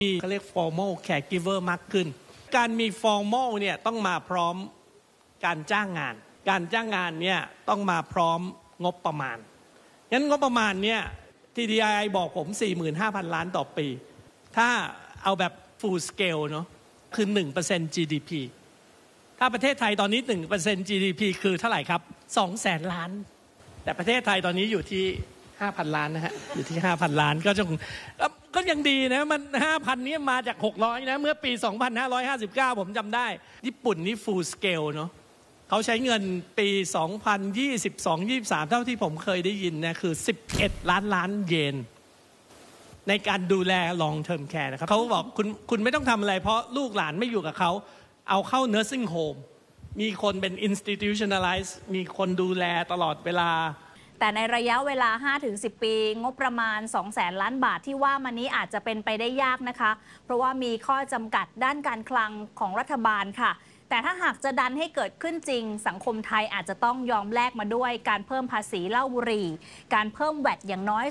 เขาเรียก formal caregiver มากขึ้นการมี formal เนี่ยต้องมาพร้อมการจ้างงานเนี่ยต้องมาพร้อมงบประมาณงั้นงบประมาณเนี่ย TDI บอกผม 45,000 ล้านต่อปีถ้าเอาแบบ full scale เนาะคือ 1% GDP ถ้าประเทศไทยตอนนี้ 1% GDP คือเท่าไหร่ครับ 200,000 ล้านแต่ประเทศไทยตอนนี้อยู่ที่ 5,000 ล้านนะฮะอยู่ที่ 5,000 ล้านก็ยังดีนะมัน 5,000 นี้มาจาก 600นะเมื่อปี 2559 ผมจำได้ญี่ปุ่นนี่ full scale เนาะเขาใช้เงินปี 2022-23 เท่าที่ผมเคยได้ยินนะคือ11 ล้านเยนในการดูแล long term care นะครับเขาบอกคุณไม่ต้องทำอะไรเพราะลูกหลานไม่อยู่กับเขาเอาเข้า nursing home มีคนเป็น institutionalize มีคนดูแลตลอดเวลาแต่ในระยะเวลา 5-10 ปีงบประมาณ 200,000 ล้านบาทที่ว่ามานี้อาจจะเป็นไปได้ยากนะคะเพราะว่ามีข้อจำกัดด้านการคลังของรัฐบาลค่ะแต่ถ้าหากจะดันให้เกิดขึ้นจริงสังคมไทยอาจจะต้องยอมแลกมาด้วยการเพิ่มภาษีเหล้าบุหรี่การเพิ่มแวตอย่างน้อย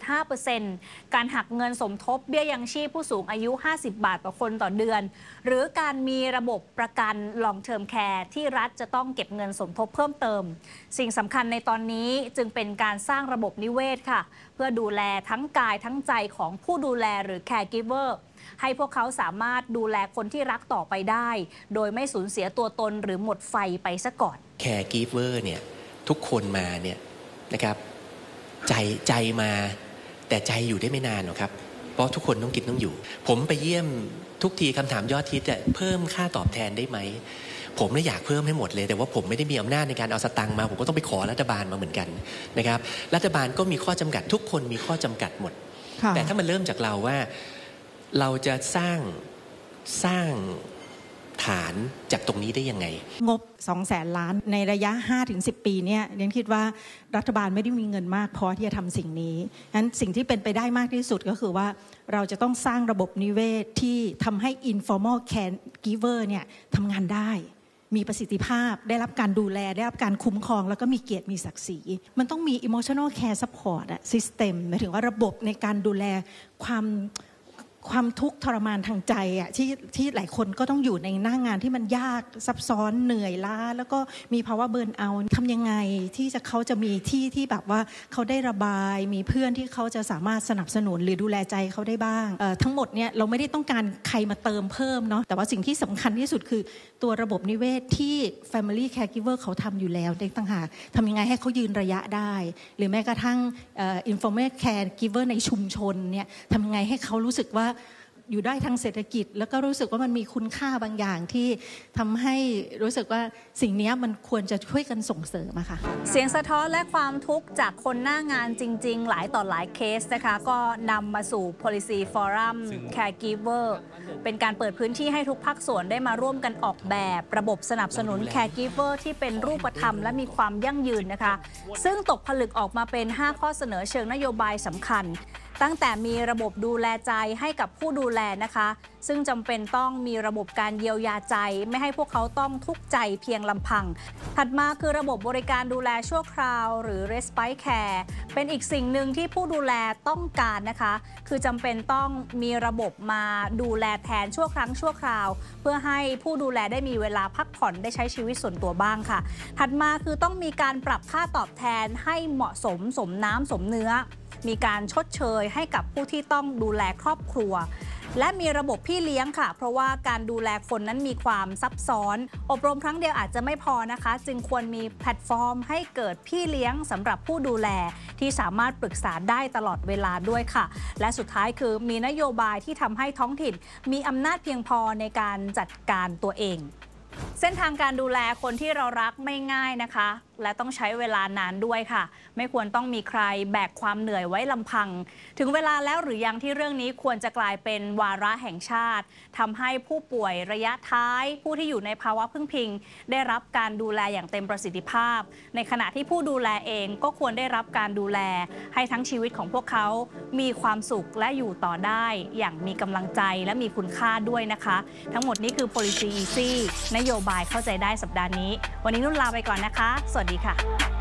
0.5% การหักเงินสมทบเบี้ยยังชีพผู้สูงอายุ50 บาทต่อคนต่อเดือนหรือการมีระบบประกัน long term care ที่รัฐจะต้องเก็บเงินสมทบเพิ่มเติมสิ่งสำคัญในตอนนี้จึงเป็นการสร้างระบบนิเวศค่ะเพื่อดูแลทั้งกายทั้งใจของผู้ดูแลหรือ caregiverให้พวกเขาสามารถดูแลคนที่รักต่อไปได้โดยไม่สูญเสียตัวตนหรือหมดไฟไปซะก่อน Caregiver เนี่ยทุกคนมาเนี่ยนะครับใจมาแต่ใจอยู่ได้ไม่นานหรอกครับเพราะทุกคนต้องกินต้องอยู่ผมไปเยี่ยมทุกทีคำถามยอดฮิตจะเพิ่มค่าตอบแทนได้ไหมผมเลยอยากเพิ่มให้หมดเลยแต่ว่าผมไม่ได้มีอำนาจในการเอาสตังค์มาผมก็ต้องไปขอรัฐบาลมาเหมือนกันนะครับรัฐบาลก็มีข้อจำกัดทุกคนมีข้อจำกัดหมดแต่ถ้ามันเริ่มจากเราว่าเราจะสร้างฐานจากตรงนี้ได้ยังไงงบ 200,000 ล้านในระยะ 5-10 ปีเนี่ยเรียนคิดว่ารัฐบาลไม่ได้มีเงินมากพอที่จะทำสิ่งนี้งั้นสิ่งที่เป็นไปได้มากที่สุดก็คือว่าเราจะต้องสร้างระบบนิเวศที่ทำให้ informal caregiver เนี่ยทำงานได้มีประสิทธิภาพได้รับการดูแลได้รับการคุ้มครองแล้วก็มีเกียรติมีศักดิ์ศรีมันต้องมี emotional care support system หมายถึงว่าระบบในการดูแลความทุกข์ทรมานทางใจที่หลายคนก็ต้องอยู่ในหน้างานที่มันยากซับซ้อนเหนื่อยล้าแล้วก็มีภาวะเบิร์นเอาท์ทำยังไงที่เขาจะมีที่แบบว่าเขาได้ระบายมีเพื่อนที่เขาจะสามารถสนับสนุนหรือดูแลใจเขาได้บ้างทั้งหมดเนี่ยเราไม่ได้ต้องการใครมาเติมเพิ่มเนาะแต่ว่าสิ่งที่สำคัญที่สุดคือตัวระบบนิเวศที่ Family Caregiver เขาทำอยู่แล้วในต่างหากทำยังไงให้เขายืนระยะได้หรือแม้กระทั่งInformal Caregiver ในชุมชนเนี่ยทำยังไงให้เขารู้สึกว่าอยู่ได้ทางเศรษฐกิจแล้วก็รู้สึกว่ามันมีคุณค่าบางอย่างที่ทำให้รู้สึกว่าสิ่งนี้มันควรจะช่วยกันส่งเสริมอะค่ะเสียงสะท้อนและความทุกข์จากคนหน้างานจริงๆหลายต่อหลายเคสนะคะก็นำมาสู่ Policy Forum Caregiver เป็นการเปิดพื้นที่ให้ทุกภาคส่วนได้มาร่วมกันออกแบบระบบสนับสนุน Caregiver ที่เป็นรูปธรรมและมีความยั่งยืนนะคะซึ่งตกผลึกออกมาเป็น 5 ข้อเสนอเชิงนโยบายสำคัญตั้งแต่มีระบบดูแลใจให้กับผู้ดูแลนะคะซึ่งจำเป็นต้องมีระบบการเยียวยาใจไม่ให้พวกเขาต้องทุกข์ใจเพียงลำพังถัดมาคือระบบบริการดูแลชั่วคราวหรือ Respite Care เป็นอีกสิ่งหนึ่งที่ผู้ดูแลต้องการนะคะคือจำเป็นต้องมีระบบมาดูแลแทนชั่วครั้งชั่วคราวเพื่อให้ผู้ดูแลได้มีเวลาพักผ่อนได้ใช้ชีวิตส่วนตัวบ้างค่ะถัดมาคือต้องมีการปรับค่าตอบแทนให้เหมาะสมสมน้ำสมเนื้อมีการชดเชยให้กับผู้ที่ต้องดูแลครอบครัวและมีระบบพี่เลี้ยงค่ะเพราะว่าการดูแลคนนั้นมีความซับซ้อนอบรมครั้งเดียวอาจจะไม่พอนะคะจึงควรมีแพลตฟอร์มให้เกิดพี่เลี้ยงสำหรับผู้ดูแลที่สามารถปรึกษาได้ตลอดเวลาด้วยค่ะและสุดท้ายคือมีนโยบายที่ทำให้ท้องถิ่นมีอำนาจเพียงพอในการจัดการตัวเองเส้นทางการดูแลคนที่เรารักไม่ง่ายนะคะและต้องใช้เวลานานด้วยค่ะไม่ควรต้องมีใครแบกความเหนื่อยไว้ลำพังถึงเวลาแล้วหรือยังที่เรื่องนี้ควรจะกลายเป็นวาระแห่งชาติทำให้ผู้ป่วยระยะท้ายผู้ที่อยู่ในภาวะพึ่งพิงได้รับการดูแลอย่างเต็มประสิทธิภาพในขณะที่ผู้ดูแลเองก็ควรได้รับการดูแลให้ทั้งชีวิตของพวกเขามีความสุขและอยู่ต่อได้อย่างมีกำลังใจและมีคุณค่าด้วยนะคะทั้งหมดนี้คือ Policy Easy นโยบายเข้าใจได้สัปดาห์นี้วันนี้นุ่นลาไปก่อนนะคะสวัสดีค่ะ